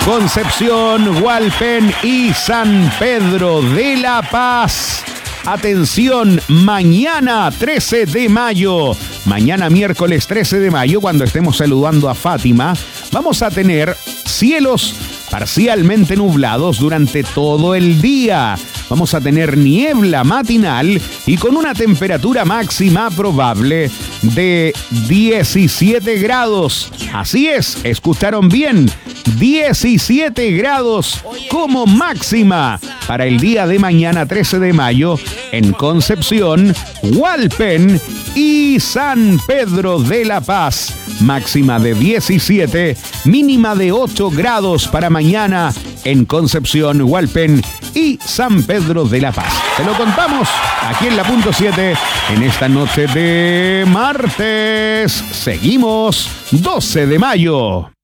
Concepción, Hualpén y San Pedro de la Paz. Atención, mañana 13 de mayo, mañana miércoles 13 de mayo, cuando estemos saludando a Fátima, vamos a tener cielos parcialmente nublados durante todo el día. Vamos a tener niebla matinal y con una temperatura máxima probable de 17 grados. Así es, escucharon bien, 17 grados como máxima para el día de mañana 13 de mayo en Concepción, Hualpén y San Pedro de la Paz. Máxima de 17, mínima de 8 grados para mañana en Concepción, Hualpén y San Pedro de la Paz. Te lo contamos aquí en la punto 7 en esta noche de martes. Seguimos 12 de mayo.